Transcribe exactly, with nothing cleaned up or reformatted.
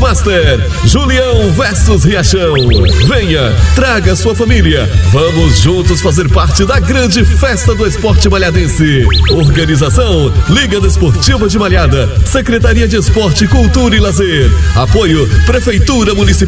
Master, Julião versus Riachão. Venha, traga sua família. Vamos juntos fazer parte da grande festa do esporte malhadense. Organização Liga Desportiva de Malhada, Secretaria de Esporte, Cultura e Lazer. Apoio Prefeitura Municipal